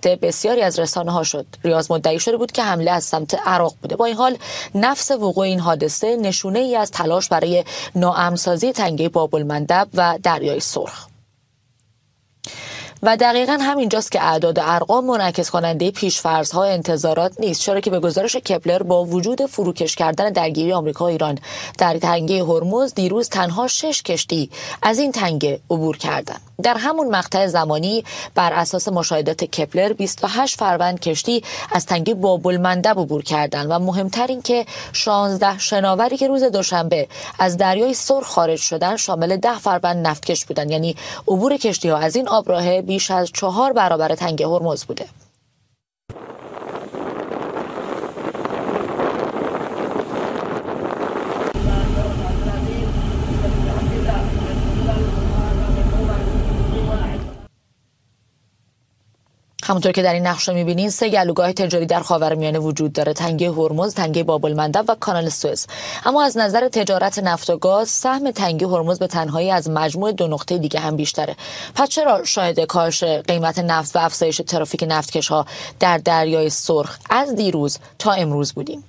البته بسیاری از رسانه‌ها شد. ریاض مدعی شده بود که حمله از سمت عراق بوده. با این حال نفس وقوع این حادثه نشونه‌ای از تلاش برای ناامن‌سازی تنگه باب‌المندب و دریای سرخ. و دقیقاً همینجاست که اعداد ارقام منعکس کننده پیش‌فرض‌ها و انتظارات نیست، چرا که به گزارش کپلر با وجود فروکش کردن درگیری آمریکا و ایران در تنگه هرمز دیروز تنها 6 کشتی از این تنگه عبور کردند. در همون مقطع زمانی بر اساس مشاهدات کپلر 28 فروند کشتی از تنگه باب‌المندب عبور کردند و مهمتر این که 16 شناوری که روز دوشنبه از دریای سرخ خارج شدند شامل 10 فروند نفتکش بودند. یعنی عبور کشتی‌ها از این آبراهه بیش از 4 برابر تنگه هرمز بوده. همونطور که در این نقشه می‌بینید 3 گلوگاه تجاری در خاورمیانه وجود داره: تنگه هرمز، تنگه باب‌المندب و کانال سوئز. اما از نظر تجارت نفت و گاز سهم تنگه هرمز به تنهایی از مجموع 2 نقطه دیگه هم بیشتره. پس چرا شاهد کاهش قیمت نفت و افزایش ترافیک نفتکش‌ها در دریای سرخ از دیروز تا امروز بودیم؟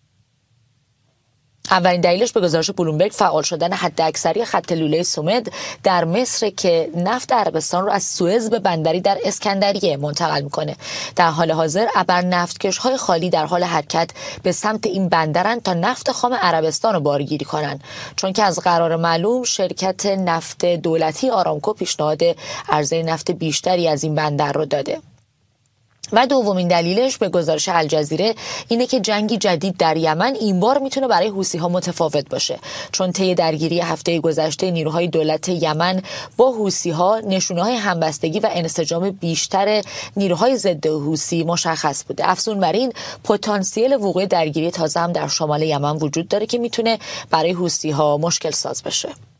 اولین دلیلش به گزارش بلومبرگ فعال شدن حداکثری خط لوله سومد در مصر که نفت عربستان رو از سوئز به بندری در اسکندریه منتقل میکنه. در حال حاضر ابر نفتکش‌های خالی در حال حرکت به سمت این بندرن تا نفت خام عربستان رو بارگیری کنن، چون که از قرار معلوم شرکت نفت دولتی آرامکو پیشنهاد عرضه نفت بیشتری از این بندر رو داده. و دومین دلیلش به گزارش الجزیره اینه که جنگی جدید در یمن این بار میتونه برای حوثی‌ها متفاوت باشه، چون طی درگیری هفته گذشته نیروهای دولت یمن با حوثی‌ها نشونه‌های همبستگی و انسجام بیشتر نیروهای ضد حوثی مشخص بوده. افزون بر این پتانسیل وقوع درگیری تازه هم در شمال یمن وجود داره که میتونه برای حوثی‌ها مشکل ساز بشه.